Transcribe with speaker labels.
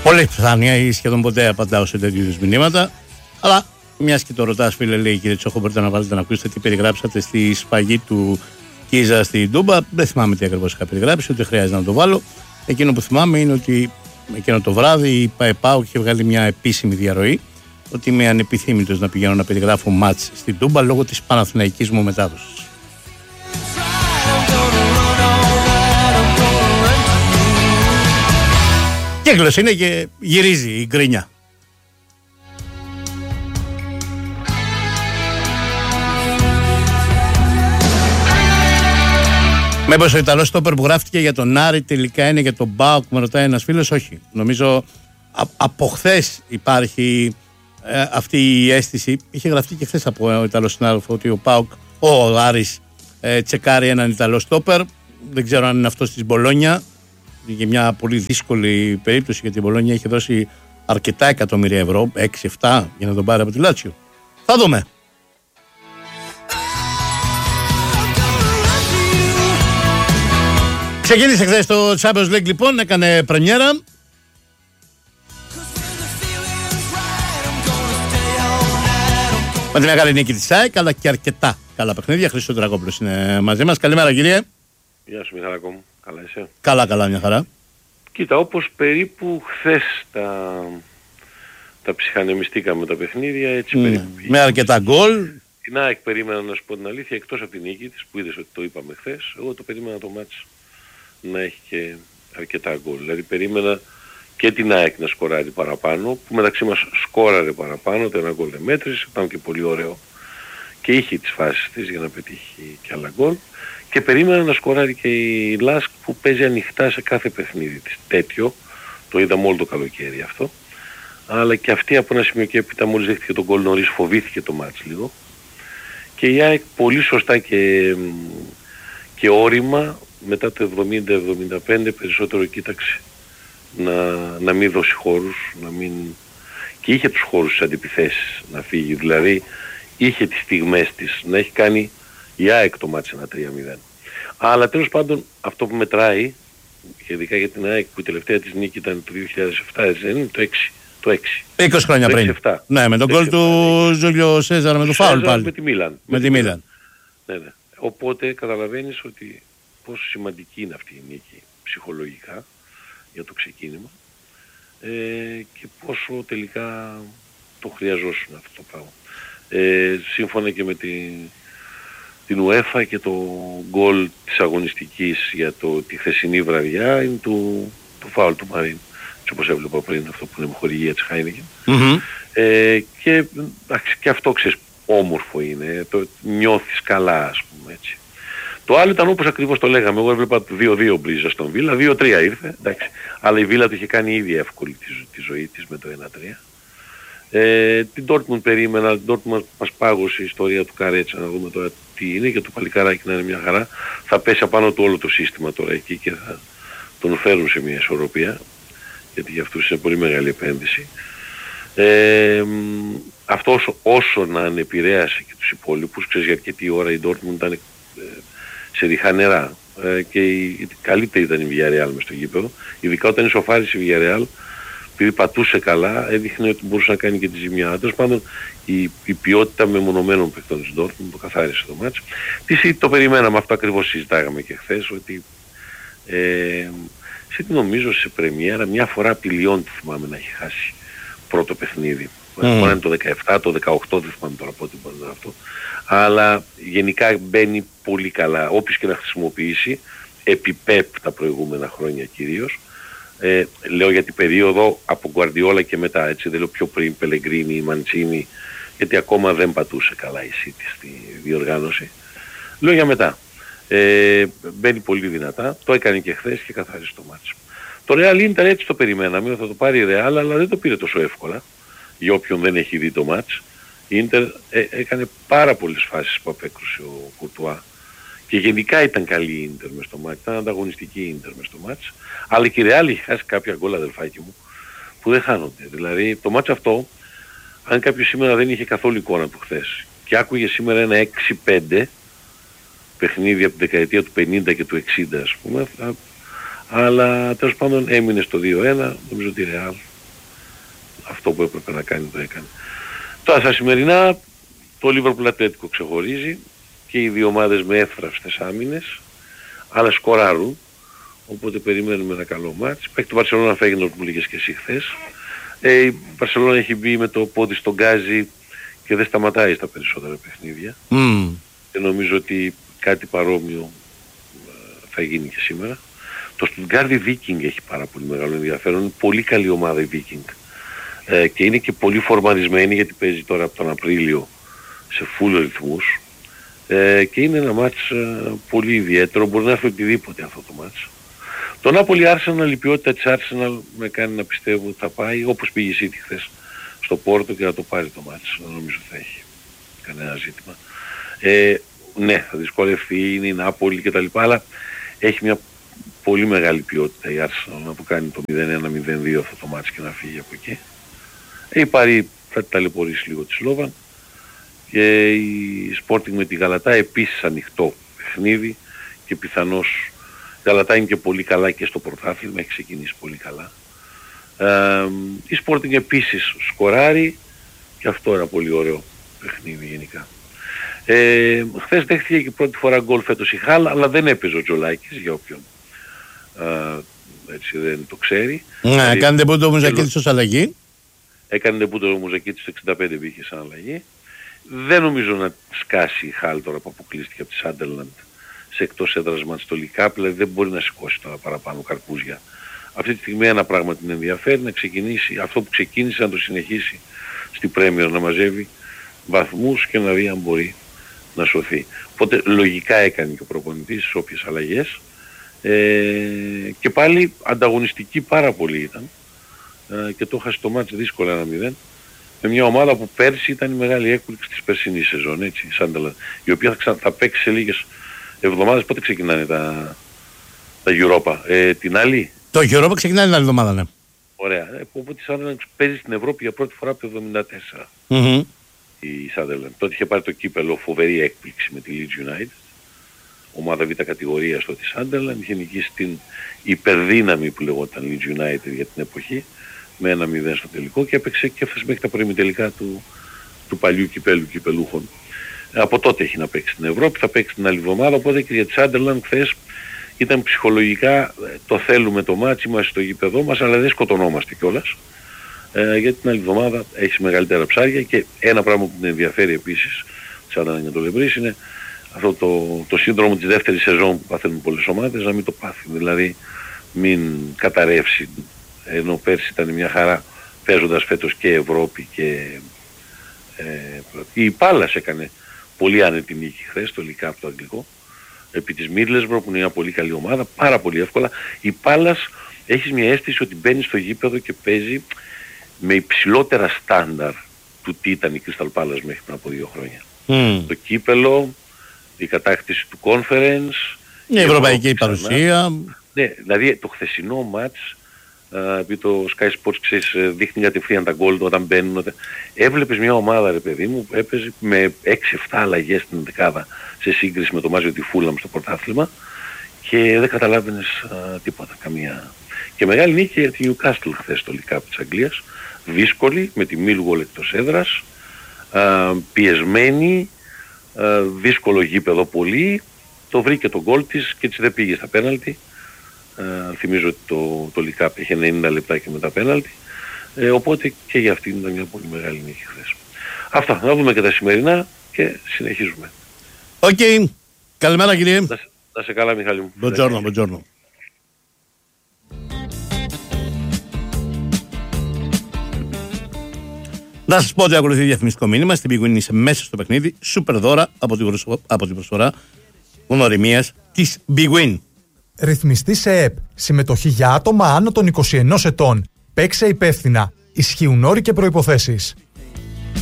Speaker 1: Πολύ πιθανή ή σχεδόν ποτέ απαντάω σε τέτοιου είδους μηνύματα. Αλλά μια και το ρωτάς, φίλε, λέει κύριε Τσόχο, μπορείτε να βάλετε να ακούσετε τι περιγράψατε στη σφαγή του Κίζα στην Τούμπα. Δεν θυμάμαι τι ακριβώς είχα περιγράψει, ούτε χρειάζεται να το βάλω. Εκείνο που θυμάμαι είναι ότι εκείνο το βράδυ η ΠΑΕΠΑΟ είχε βγάλει μια επίσημη διαρροή ότι είμαι ανεπιθύμητος να πηγαίνω να περιγράφω μάτς στην Τούμπα λόγω της παναθηναϊκής μου μετάδοσης. Και έγκλος είναι και γυρίζει η γκρίνια. Μήπως ο Ιταλός στόπερ που γράφτηκε για τον Άρη τελικά είναι για τον ΠΑΟΚ, με ρωτάει ένας φίλος? Όχι. Νομίζω από χθες υπάρχει αυτή η αίσθηση. Είχε γραφτεί και χθες από ο Ιταλός συνάδελφο ότι ο Άρης τσεκάρει έναν Ιταλό στόπερ. Δεν ξέρω αν είναι αυτός της Μπολόνια. Για μια πολύ δύσκολη περίπτωση, γιατί η Μπολόνια είχε δώσει αρκετά εκατομμύρια ευρώ, 6-7, για να τον πάρει από τη Λάτσιο. Θα δούμε. Ξεκίνησε χθες το Champions League, λοιπόν, έκανε πρεμιέρα. Με τη μεγάλη νίκη της ΑΕΚ, αλλά και αρκετά καλά παιχνίδια. Χρήστος Δρακόπουλος είναι μαζί μας. Καλημέρα, κύριε.
Speaker 2: Γεια σου, Μιχαλάκο μου. Καλά είσαι?
Speaker 1: Καλά, μια χαρά.
Speaker 2: Κοίτα, όπως περίπου χθες τα ψυχανεμιστήκαμε τα παιχνίδια, έτσι περίπου.
Speaker 1: Με αρκετά γκολ.
Speaker 2: Την ΑΕΚ περίμενα, να σου πω την αλήθεια, εκτός από την νίκη της, που είδες ότι το είπαμε χθες, εγώ το περίμενα το μάτς να έχει και αρκετά γκολ. Δηλαδή περίμενα και την ΑΕΚ να σκοράρει παραπάνω, που μεταξύ μας σκόραρε παραπάνω, το ένα γκολ δεν μέτρησε, ήταν και πολύ ωραίο και είχε τις φάσεις της για να πετύχει και άλλα γκολ. Και περίμενα να σκοράρει και η Λάσκ, που παίζει ανοιχτά σε κάθε παιχνίδι της. Τέτοιο, το είδαμε όλο το καλοκαίρι αυτό. Αλλά και αυτή από ένα σημείο και έπειτα, μόλις δέχτηκε τον γκολ νωρίς, φοβήθηκε το μάτς λίγο. Και η ΑΕΚ πολύ σωστά και όρημα μετά το 70-75 περισσότερο κοίταξε να μην δώσει χώρους, και είχε τους χώρους στις αντιπιθέσεις να φύγει. Δηλαδή είχε τις στιγμές της να έχει κάνει η ΑΕΚ το μάτς ένα 3-0. Αλλά τέλος πάντων αυτό που μετράει, ειδικά για την ΑΕΚ, που η τελευταία της νίκη ήταν το 2007, δεν είναι το 6. Το 6.
Speaker 1: 20 χρόνια το πριν. 7. Ναι, με τον γκολ του Ζούλιο Σέζαρ με το φάουλ πάλι.
Speaker 2: Με τη Μίλαν. Ναι. Οπότε καταλαβαίνεις ότι πόσο σημαντική είναι αυτή η νίκη ψυχολογικά για το ξεκίνημα και πόσο τελικά το χρειαζόσουν αυτό το πράγμα. Σύμφωνα και με την UEFA και το γκολ της αγωνιστικής για τη χθεσινή βραδιά είναι το φάουλ του Μαρίν, έτσι όπως έβλεπα πριν, αυτό που είναι με χορηγία της Χάινεκεν. Και αυτό, ξέρεις, όμορφο είναι, το νιώθεις καλά, ας πούμε, έτσι. Το άλλο ήταν όπως ακριβώς το λέγαμε, εγώ έβλεπα 2-2 Μπρίζα στον Βίλα, 2-3 ήρθε, εντάξει, αλλά η Βίλα του είχε κάνει ήδη εύκολη τη ζωή της με το 1-3. Την Dortmund περίμενα, την Dortmund μας πάγωσε η ιστορία του Καρέτσα, να δούμε τώρα τι είναι, και το παλικάράκι να είναι μια χαρά. Θα πέσει απάνω του όλο το σύστημα τώρα εκεί και θα τον φέρουν σε μια ισορροπία, γιατί για αυτούς είναι πολύ μεγάλη επένδυση. Αυτό όσο να ανεπηρέασε και τους υπόλοιπους, ξέρεις, για αρκετή ώρα η Dortmund ήταν σε ριχά νερά και η καλύτερη ήταν η Villarreal μες στο γήπεδο, ειδικά όταν ισοφάρισε η Villarreal, επειδή πατούσε καλά, έδειχνε ότι μπορούσε να κάνει και τη ζημιά. Τέλος πάντων, η ποιότητα μεμονωμένων παιχτών της Dortmund το καθάρισε το μάτς. Το περιμέναμε, αυτό ακριβώς συζητάγαμε και χθες, ότι νομίζω σε πρεμιέρα μια φορά από τη Λιόν τη θυμάμαι να έχει χάσει πρώτο παιχνίδι. Μπορεί να είναι το 17, το 18, δεν θυμάμαι τώρα πότε μπορεί να είναι αυτό. Αλλά γενικά μπαίνει πολύ καλά, όποιος και να χρησιμοποιήσει, επί ΠΕΠ τα προηγούμενα χρόνια κυρίως. Λέω για την περίοδο από Γκουαρντιόλα και μετά, έτσι, δεν λέω πιο πριν Πελεγκρίνι, Μαντσίνι, γιατί ακόμα δεν πατούσε καλά η City στη διοργάνωση. Λέω για μετά. Μπαίνει πολύ δυνατά, το έκανε και χθες και καθάρισε το μάτσο. Το Real Inter έτσι το περιμέναμε, θα το πάρει η Real, αλλά δεν το πήρε τόσο εύκολα, για όποιον δεν έχει δει το μάτς. Η Inter έκανε πάρα πολλές φάσεις που απέκρουσε ο Κουρτουά. Και γενικά ήταν καλή η Ίντερ μες στο μάτς, ήταν ανταγωνιστική η Ίντερ μες στο μάτς. Αλλά και η Real έχει χάσει κάποια γκολ, αδελφάκι μου, που δεν χάνονται. Δηλαδή το μάτς αυτό, αν κάποιος σήμερα δεν είχε καθόλου εικόνα του χθες και άκουγε σήμερα ένα 6-5 παιχνίδι από την δεκαετία του 50 και του 60, ας πούμε, αλλά τέλος πάντων έμεινε στο 2-1, νομίζω ότι η Real αυτό που έπρεπε να κάνει το έκανε. Τώρα στα σημερινά το Liverpool Ατλέτικο ξεχωρίζει και οι δύο ομάδες με εύθραυστες άμυνες, αλλά σκοράρουν, οπότε περιμένουμε ένα καλό μάτς. Υπάρχει το Βαρσελόνα Φέγενορντ που λέγες και εσύ χθες. Η Βαρσελόνα έχει μπει με το πόδι στον γκάζι και δεν σταματάει στα περισσότερα παιχνίδια. Και νομίζω ότι κάτι παρόμοιο θα γίνει και σήμερα. Το Stuttgart Viking έχει πάρα πολύ μεγάλο ενδιαφέρον. Είναι πολύ καλή ομάδα η Viking. Και είναι και πολύ φορμαρισμένη γιατί παίζει τώρα από τον Απρίλιο σε full ρυθμούς. Και είναι ένα μάτς πολύ ιδιαίτερο. Μπορεί να έρθει οτιδήποτε αυτό το μάτς. Το Napoli Arsenal, η ποιότητα της Arsenal με κάνει να πιστεύω ότι θα πάει όπως πήγε η City χθες στο Πόρτο και να το πάρει το μάτς. Δεν νομίζω θα έχει κανένα ζήτημα. Ναι, θα δυσκολευτεί, είναι η Νάπολη κτλ. Αλλά έχει μια πολύ μεγάλη ποιότητα η Arsenal να που κάνει το 0-1-0-2 αυτό το μάτς και να φύγει από εκεί. Η Παρί θα ταλαιπωρήσει λίγο τη Σλόβαν και η Sporting με τη Γαλατά επίσης ανοιχτό παιχνίδι και πιθανώς η Γαλατά είναι και πολύ καλά και στο πρωτάθλημα, έχει ξεκινήσει πολύ καλά. Η Sporting επίσης σκοράρει και αυτό ένα πολύ ωραίο παιχνίδι γενικά. Χθες δέχτηκε και πρώτη φορά γκολ φέτος η Χάλ, αλλά δεν έπαιζε ο Τζολάκης για όποιον έτσι δεν το ξέρει.
Speaker 1: Ναι, έκανε ντεμπούτο ο Μουζακίτης ως αλλαγή.
Speaker 2: Έκανε ντεμπούτο ο Μουζακίτης στο 65 μπήκε σαν αλλαγή. Δεν νομίζω να σκάσει η Χάλ τώρα που αποκλείστηκε από τη Σάντερλαντ σε εκτός έδρας μάτς στο Λικάπ, δηλαδή δεν μπορεί να σηκώσει τώρα παραπάνω καρπούζια. Αυτή τη στιγμή ένα πράγμα την ενδιαφέρει, να ξεκινήσει αυτό που ξεκίνησε να το συνεχίσει στη Πρέμιερ, να μαζεύει βαθμούς και να δει αν μπορεί να σωθεί. Οπότε λογικά έκανε και ο προπονητής όποιες αλλαγές και πάλι ανταγωνιστική πάρα πολύ ήταν και το έχασε το μάτς δύσκολα 1-0 με μια ομάδα που πέρσι ήταν η μεγάλη έκπληξη της περσινής σεζόν, έτσι, η Σάνταλαντ, η οποία θα παίξει σε λίγες εβδομάδες. Πότε ξεκινάνε τα Europa, την άλλη?
Speaker 1: Το Europa ξεκινάει την άλλη εβδομάδα, ναι.
Speaker 2: Ωραία. Οπότε η Σάνταλαντ παίζει στην Ευρώπη για πρώτη φορά από το 1974. Η Σάνταλαντ. Τότε είχε πάρει το κύπελο, φοβερή έκπληξη με τη Leeds United. Ομάδα β' κατηγορίας τότε η Σάνταλαντ. Είχε νικήσει την υπερδύναμη που λεγόταν Leeds United για την εποχή με 1-0 στο τελικό και έπαιξε και έφτασε μέχρι τα προημιτελικά του παλιού κυπελούχων. Από τότε έχει να παίξει στην Ευρώπη, θα παίξει την άλλη εβδομάδα, οπότε και για τη Σάντερλαντ χθες ήταν ψυχολογικά το θέλουμε το μάτς, είμαστε στο γήπεδό μας, αλλά δεν σκοτωνόμαστε κιόλας. Γιατί την άλλη εβδομάδα έχει μεγαλύτερα ψάρια και ένα πράγμα που την ενδιαφέρει επίσης, σαν να το Λεμπρίς, είναι αυτό το σύνδρομο της δεύτερης σεζόν που παθαίνουν πολλές ομάδες, να μην το πάθει, δηλαδή μην καταρρεύσει, ενώ πέρσι ήταν μια χαρά παίζοντας φέτος και Ευρώπη και η Πάλας έκανε πολύ άνετη νίκη χθες στο Λικάπ το αγγλικό επί της Μίτλεσμπρο που είναι μια πολύ καλή ομάδα, πάρα πολύ εύκολα. Η Πάλας έχει μια αίσθηση ότι μπαίνει στο γήπεδο και παίζει με υψηλότερα στάνταρ του τι ήταν η Crystal Palace μέχρι πριν από 2 χρόνια. Το κύπελο, η κατάκτηση του conference,
Speaker 1: η ευρωπαϊκή παρουσία.
Speaker 2: Ναι, δηλαδή το χθεσινό μάτς, επειδή το Sky Sports ξέρεις δείχνει κατευθείαν τα γκολ όταν μπαίνουν. Έβλεπες μια ομάδα ρε παιδί μου που έπαιζε με 6-7 αλλαγές στην δεκάδα σε σύγκριση με το Μάζιο τη Φούλαμ στο πρωτάθλημα και δεν καταλάβαινες τίποτα, καμία. Και μεγάλη νίκη για τη Newcastle χθες στο League Cup της Αγγλίας, δύσκολη με τη Millwall εκτός έδρας, πιεσμένη, δύσκολο γήπεδο πολύ, το βρήκε το γκολ της και έτσι δεν πήγε στα πέναλτι. Θυμίζω ότι το League Cup είχε 90 λεπτά και με τα πέναλτι, οπότε και για αυτήν ήταν μια πολύ μεγάλη νίκη χθες. Αυτά, να δούμε και τα σημερινά και συνεχίζουμε.
Speaker 1: Οκ. Καλημέρα κύριε.
Speaker 2: Να σε καλά Μιχάλη μου.
Speaker 1: Buongiorno. Να σας πω ότι ακολουθεί διαφημιστικό μήνυμα. Στην Big Win είσαι μέσα στο παιχνίδι. Σούπερ δώρα από την προσφορά γνωριμίας της Big Win.
Speaker 3: Ρυθμιστή σε ΕΠ. Συμμετοχή για άτομα άνω των 21 ετών. Παίξε υπεύθυνα. Ισχύουν όροι και προϋποθέσεις.